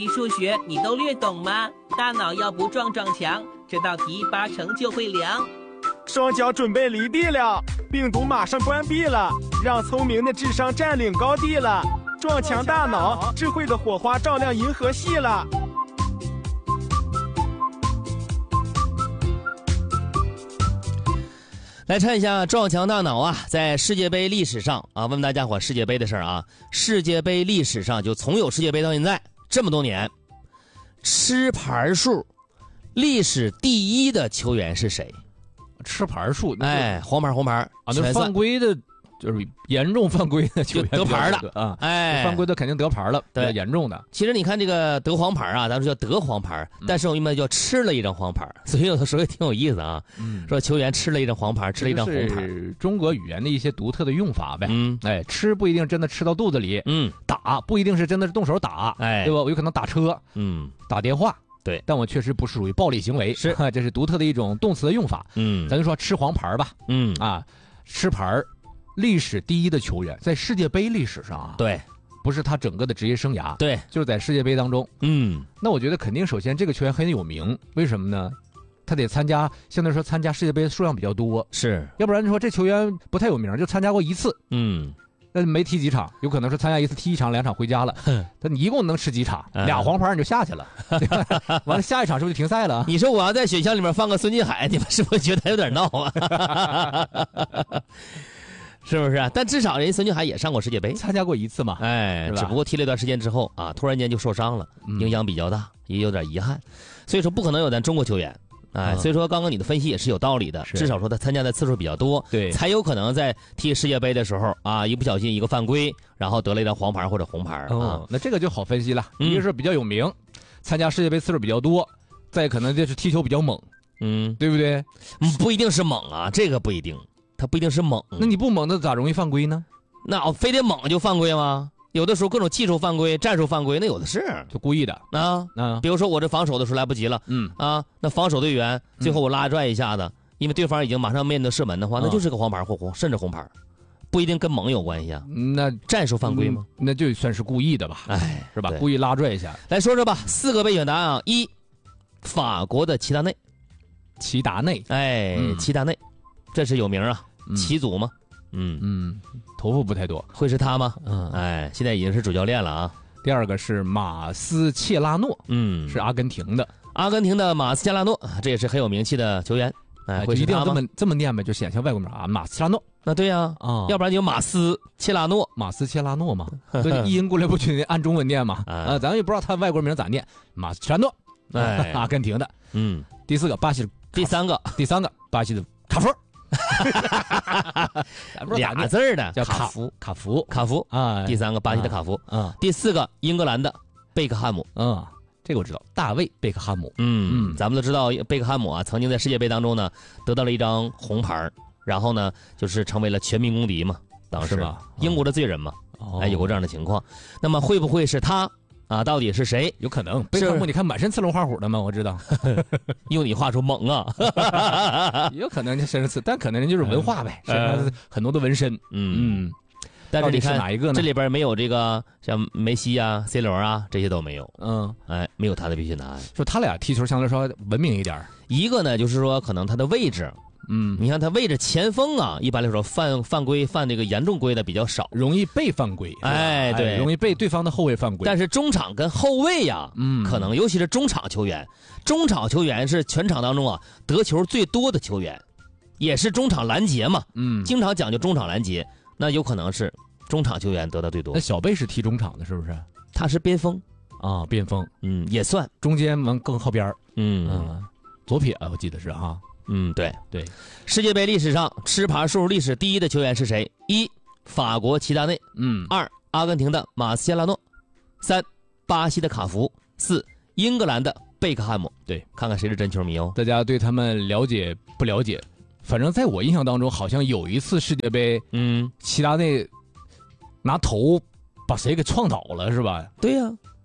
数学你都略懂吗？大脑要不撞墙，这道题80%就会凉。 双脚准备离地了，病毒马上关闭了，让聪明的智商占领高地了。撞墙大脑，智慧的火花照亮银河系了。 来看一下撞墙大脑啊，在世界杯历史上啊，问问大家伙世界杯的事儿啊。世界杯历史上就从有世界杯到现在这么多年，吃牌数历史第一的球员是谁？ 吃牌数， 哎，红牌啊， 那犯规的，就是严重犯规的球员得牌了啊， 哎， 犯规的肯定得牌了，比较严重的。 其实你看这个得黄牌啊，咱说叫得黄牌，但是我们叫吃了一张黄牌，所以有的时候也挺有意思啊。说球员吃了一张黄牌，吃了一张红牌， 是中国语言的一些独特的用法呗。 哎， 吃不一定真的吃到肚子里，打不一定是真的是动手打， 哎， 对吧？我有可能打车，打电话。对，但我确实不是属于暴力行为， 是这是独特的一种动词的用法。咱就说吃黄牌吧。吃牌历史第一的球员，在世界杯历史上啊， 对， 不是他整个的职业生涯， 对， 就是在世界杯当中。那我觉得肯定首先这个球员很有名，为什么呢？他得参加，相对来说参加世界杯数量比较多， 是， 要不然你说这球员不太有名，就参加过一次，那没踢几场，有可能是参加一次踢1场2场回家了。他你一共能吃几场？2黄牌你就下去了，完了下一场是不是就停赛了？ 你说我要在学校里面放个孙继海，你们是不是觉得有点闹啊？是不是啊？但至少人家孙继海也上过世界杯， 参加过一次嘛， 哎，只不过踢了一段时间之后啊，突然间就受伤了，影响比较大，也有点遗憾。所以说不可能有咱中国球员。哎，所以说刚刚你的分析也是有道理的，至少说他参加的次数比较多， 对， 才有可能在踢世界杯的时候啊，一不小心一个犯规，然后得了一张黄牌或者红牌啊。 那这个就好分析了，一个是比较有名，参加世界杯次数比较多，再可能就是踢球比较猛，对不对？ 不一定是猛啊，这个不一定，他不一定是猛。 那你不猛的咋容易犯规呢？ 那我非得猛就犯规吗？有的时候各种技术犯规、战术犯规，那有的是， 就故意的啊。比如说我这防守的时候来不及了，那防守队员最后我拉拽一下子，因为对方已经马上面对射门的话，那就是个黄牌或甚至红牌，不一定跟猛有关系啊。 那战术犯规吗？ 那就算是故意的吧， 哎， 是吧？故意拉拽一下。 来说说吧，4个备选答案啊。1，法国的齐达内，哎，齐达内，这是有名啊，齐祖嘛。 头发不太多， 会是他吗？哎，现在已经是主教练了啊。 第二个是马斯切拉诺，是阿根廷的马斯切拉诺，这也是很有名气的球员。哎， 一定要这么念呗，就显像外国名啊，马斯切拉诺。 那对呀，要不然就马斯切拉诺嘛，对，一音过来不去按中文念嘛。咱也不知道他外国名咋念，马斯切拉诺， 哎， 阿根廷的。第4个巴西， 第三个巴西的卡夫。 俩字儿的叫卡夫啊。第3个巴西的卡夫第4个英格兰的贝克汉姆。 这个我知道，大卫贝克汉姆。 咱们都知道贝克汉姆啊，曾经在世界杯当中呢得到了一张红牌，然后呢就是成为了全民公敌嘛，当时吧，英国的罪人嘛，哎，有过这样的情况。那么会不会是他啊？到底是谁？ 有可能。贝克汉姆，你看满身刺龙画虎的嘛，我知道。 用你话说猛啊， 有可能身上刺，但可能人就是文化呗，身上很多的纹身。 但是你看哪一个呢？ 这里边没有这个像梅西啊、C 罗啊这些都没有。哎，没有他的备选答案。 说他俩踢球相对来说文明一点。 一个呢，就是说可能他的位置。你看他位置前锋啊，一般来说犯规犯这个严重规的比较少， 容易被犯规。 哎，对， 容易被对方的后卫犯规。 但是中场跟后卫呀，可能尤其是中场球员是全场当中啊得球最多的球员，也是中场拦截嘛。经常讲究中场拦截，那有可能是中场球员得到最多。 那小贝是踢中场的，是不是？ 他是边锋啊，边锋， 也算中间完更靠边左撇我记得是哈。 对。 世界杯历史上吃牌数历史第一的球员是谁？1，法国齐达内；2，阿根廷的马斯切拉诺；3，巴西的卡福；4，英格兰的贝克汉姆。 对， 看看谁是真球迷哦。 大家对他们了解不了解？反正在我印象当中，好像有一次世界杯，齐达内拿头把谁给撞倒了，是吧？ 对呀，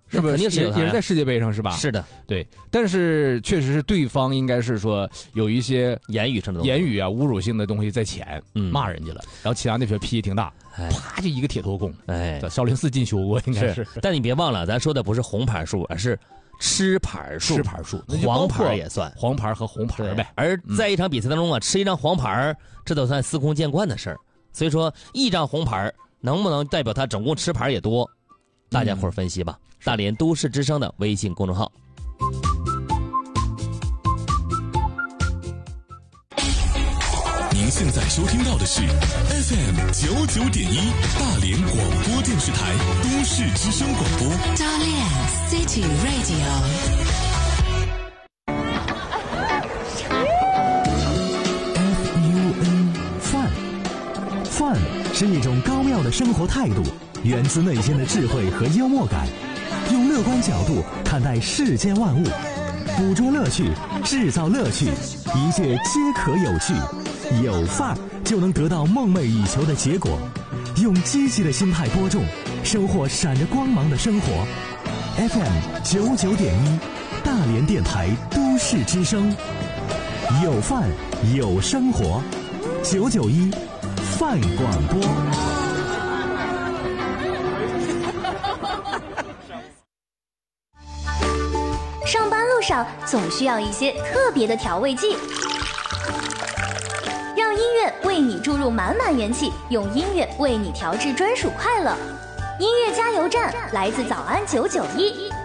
是不是？ 肯定是有他呀， 也是在世界杯上是吧？ 是的， 对。但是确实是对方应该是说有一些言语上的东西， 言语啊、侮辱性的东西在前，骂人家了。然后齐达内脾气挺大，啪就一个铁头功，在少林寺进修过，应该是。 但你别忘了，咱说的不是红牌数，而是吃牌数，黄牌也算， 黄牌和红牌呗。 而在一场比赛当中啊，吃一张黄牌，这都算司空见惯的事儿。所以说，一张红牌能不能代表他总共吃牌也多？大家伙分析吧。大连都市之声的微信公众号。 您现在收听到的是 FM99.1大连广播电视台都市之声广播。 大连 City Radio。FUN 饭是一种高妙的生活态度，源自内心的智慧和幽默感，用乐观角度看待世间万物，捕捉乐趣，制造乐趣，一切皆可有趣。有范儿就能得到梦寐以求的结果，用积极的心态播种，收获闪着光芒的生活。FM99.1大连电台都市之声，有范有生活，991范广播。 上班路上总需要一些特别的调味剂，让音乐为你注入满满元气，用音乐为你调制专属快乐。音乐加油站来自早安991，